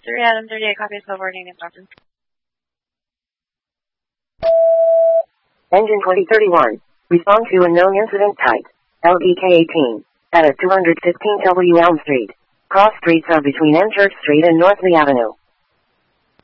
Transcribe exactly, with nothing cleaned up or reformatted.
three Adam thirty-eight, copy snowboarding in Stockton. Engine twenty thirty-one. Respond to unknown incident type. L D K eighteen. At two fifteen W Elm Street. Cross streets are between N Church Street and North Lee Avenue.